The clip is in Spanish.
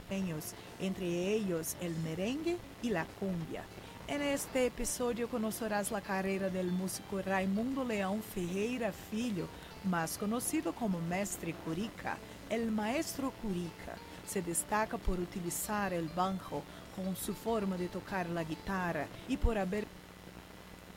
entre ellos el merengue y la cumbia. En este episodio conocerás la carrera del músico Raimundo Leão Ferreira Filho, más conocido como Mestre Curica. El maestro Curica se destaca por utilizar el banjo con su forma de tocar la guitarra y por haber